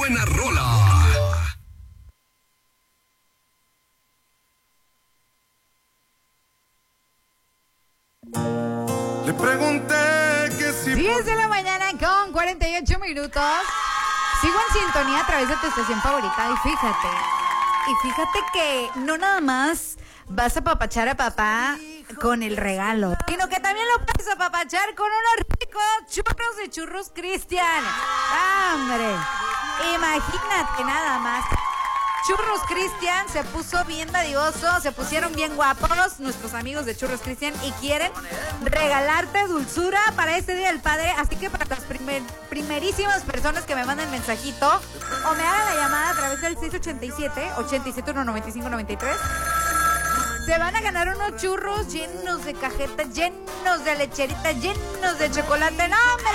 buena rola. Le pregunté que si... 10 de la mañana con 48 minutos. Sigo en sintonía a través de tu estación favorita y fíjate que no nada más vas a apapachar a papá con el regalo, sino que también lo puedes apapachar con unos ricos churros de Churros Cristian. ¡Hombre! Imagínate nada más. Churros Cristian se puso bien dadivoso, se pusieron bien guapos nuestros amigos de Churros Cristian y quieren regalarte dulzura para este Día del Padre. Así que para las primerísimas personas que me manden mensajito o me hagan la llamada a través del 687-871-9593, se van a ganar unos churros llenos de cajeta, llenos de lecherita, llenos de chocolate. ¡No, hombre!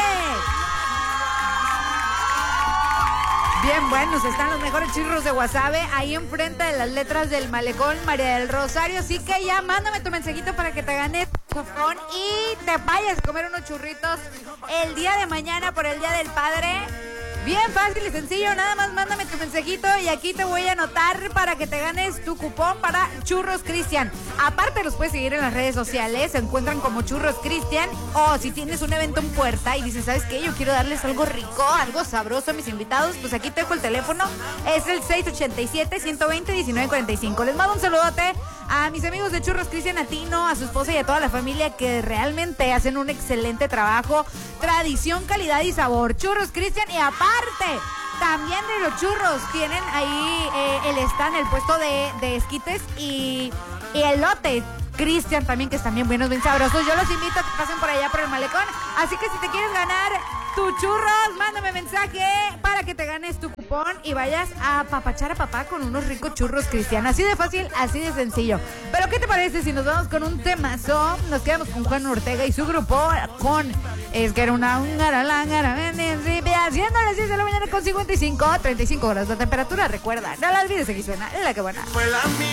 Bien buenos, están los mejores churros de Guasave ahí enfrente de las letras del Malecón María del Rosario. Así que ya mándame tu mensajito para que te ganes cupón y te vayas a comer unos churritos el día de mañana por el Día del Padre. Bien fácil y sencillo, nada más mándame tu mensajito y aquí te voy a anotar para que te ganes tu cupón para Churros Cristian. Aparte los puedes seguir en las redes sociales, se encuentran como Churros Cristian, o si tienes un evento en puerta y dices, ¿sabes qué? Yo quiero darles algo rico, algo sabroso a mis invitados, pues aquí te dejo el teléfono, es el 687-120-1945. Les mando un saludote a mis amigos de Churros Cristian, a Tino, a su esposa y a toda la familia que realmente hacen un excelente trabajo. Tradición, calidad y sabor. Churros Cristian, y aparte también de los churros tienen ahí el stand, el puesto de esquites y elote Cristian también, que están bien buenos, bien sabrosos. Yo los invito a que pasen por allá por el Malecón. Así que si te quieres ganar tu churros, mándame mensaje para que te ganes tu cupón y vayas a apapachar a papá con unos ricos churros Cristian. Así de fácil, así de sencillo. Pero ¿qué te parece si nos vamos con un temazo? Nos quedamos con Juan Ortega y su grupo con Es que era una haciendo las 10 de la mañana con 35 grados la temperatura. Recuerda, no la olvides, aquí suena la que buena. Fue la mía.